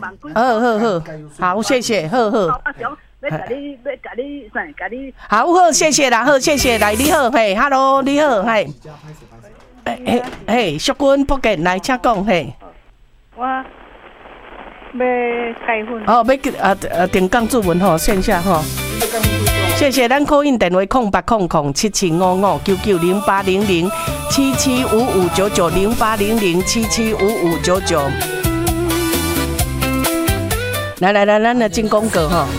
好，谢谢，好。好，谢谢啦，好，谢谢，来，你好，嘿 ，Hello， 你好，嘿，淑君福建来，请讲，嘿。 我要结婚。 哦，要定岗注文吼，线下吼。谢谢，咱call in电话08007755990800775599。来，咱来进广告哈。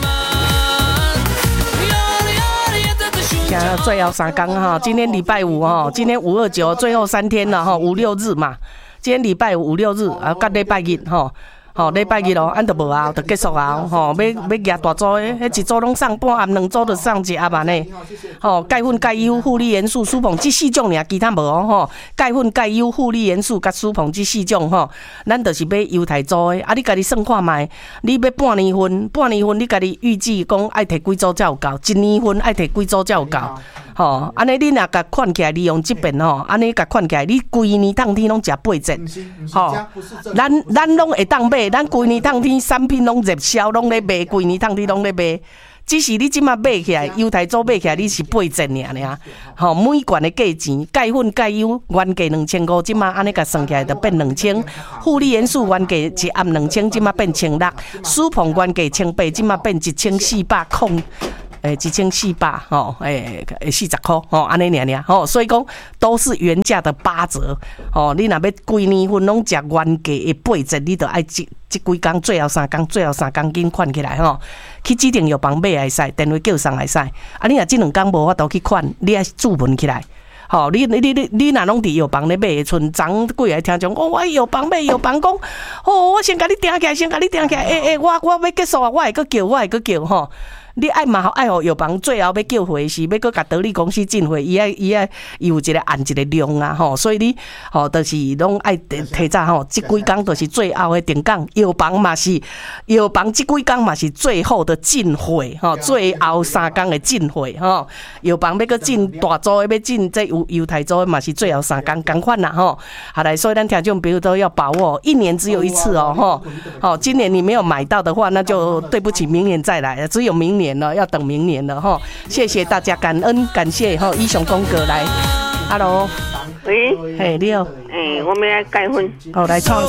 现在最后3天哈，今天礼拜五哈，今天529最后3天了哈，5、6日嘛。今天礼拜五、5、6日啊，到礼拜日哈。吼，礼拜日咯，咱就无啊，就结束啊。吼，要举大组的，迄一组拢送半暗，2组就送一暗安尼。吼，钙粉、钙优、负离元素、舒膨这4种尔，其他无哦。吼，钙粉、钙优、负离元素甲舒膨这4种吼，咱就是买犹太组的。啊，你家己算看卖，你要半年份，你家己预计讲爱摕几组才有够，1年份爱摕几组才有够。吼，安尼你若甲款起来，利用这边吼，安尼甲款起来，你规年当天拢食8折。吼，咱拢会当买。咱规年当天产品拢热销，拢咧卖，规年当天拢咧卖。只是你即马买起来，犹太组买起来你是8折尔。吼，每罐的价钱，钙粉、钙优原价2500，即马安尼甲算起来就变2000。负离元素原价一暗2000，即马变1600。舒膨原价1800，即马变1400控。1400吼，40块吼，安尼尔吼，所以讲都是原价的8折吼。你若要规年份拢食原价的8折，你就爱这几天最后3天紧款起来吼。去指定药房买也会使，电话叫送也会使。啊，你若这2天无法度去款，你爱注文起来。吼，你若拢伫药房咧买，剩昨几个听众讲，我药房买，药房讲，我先甲你订起来，我要结束啊，我会搁叫吼。你爱嘛爱互药房最后要叫回是要搁甲德利公司进货，伊爱有一个按一个量啊吼，所以你吼就是拢爱提早吼，这几天就是最后的定岗，药房这几天嘛是最后的进货吼，最后3天的进货吼，药房要搁进大组的，要进这犹太组的嘛是最后3天同款啦吼。好来，所以咱听众朋友都要把握，1年只有一次哦吼，好，今年你没有买到的话，那就对不起，明年再来，只有明年。要等明年了哈，谢谢大家，感恩感谢哈，英雄公哥来 ，Hello， 喂， 嘿，你好， 我们要结婚， 好来创。